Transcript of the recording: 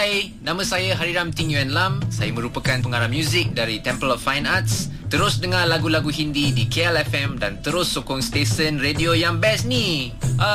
Hai, nama saya Hariram Ting Yuan Lam. Saya merupakan pengarah muzik dari Temple of Fine Arts. Terus dengar lagu-lagu Hindi di KLFM dan terus sokong stesen radio yang best ni.